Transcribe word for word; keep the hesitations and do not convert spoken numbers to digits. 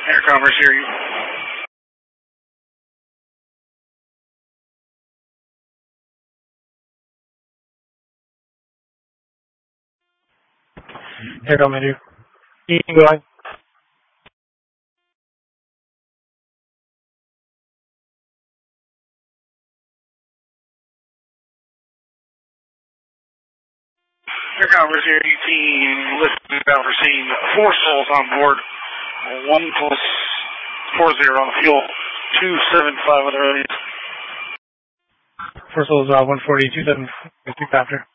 Air Commerce, hear you. Air Commerce, keep going. Air Commerce, here, eighteen, listen about receiving four souls on board, one plus four zero, fuel two seven five on the road. First souls, uh, one forty, two seven, after.